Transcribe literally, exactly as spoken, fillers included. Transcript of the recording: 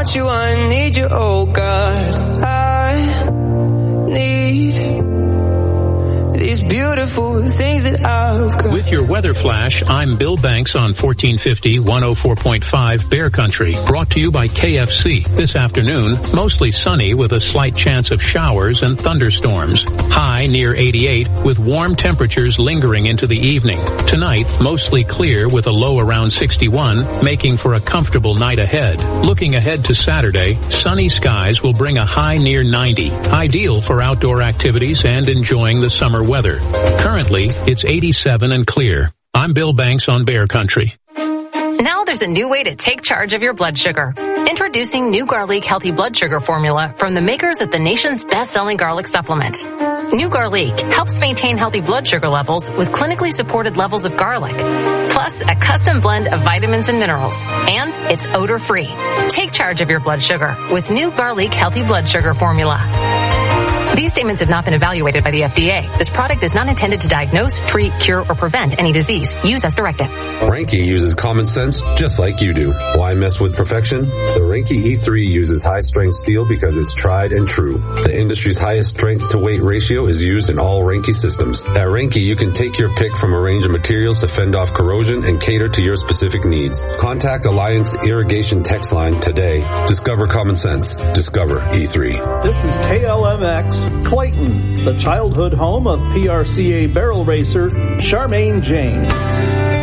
want you, I need you, oh God. I need these beautiful things that I've got. With your weather flash, I'm Bill Banks on fourteen fifty, one oh four point five Bear Country. Brought to you by K F C. This afternoon, mostly sunny with a slight chance of showers and thunderstorms. High near eighty-eight with warm temperatures lingering into the evening. Tonight, mostly clear with a low around sixty-one, making for a comfortable night ahead. Looking ahead to Saturday, sunny skies will bring a high near ninety. Ideal for outdoor activities and enjoying the summer weather. Currently, it's eighty-seven and clear. I'm Bill Banks on Bear Country. Now there's a new way to take charge of your blood sugar. Introducing New Garlic Healthy Blood Sugar Formula from the makers of the nation's best-selling garlic supplement. New Garlic helps maintain healthy blood sugar levels with clinically supported levels of garlic, plus a custom blend of vitamins and minerals. And it's odor-free. Take charge of your blood sugar with New Garlic Healthy Blood Sugar Formula. These statements have not been evaluated by the F D A. This product is not intended to diagnose, treat, cure, or prevent any disease. Use as directed. Ranke uses common sense just like you do. Why mess with perfection? The Ranke E three uses high-strength steel because it's tried and true. The industry's highest strength-to-weight ratio is used in all Ranke systems. At Ranke, you can take your pick from a range of materials to fend off corrosion and cater to your specific needs. Contact Alliance Irrigation text line today. Discover common sense. Discover E three. This is K L M X Clayton, the childhood home of P R C A barrel racer Charmaine James.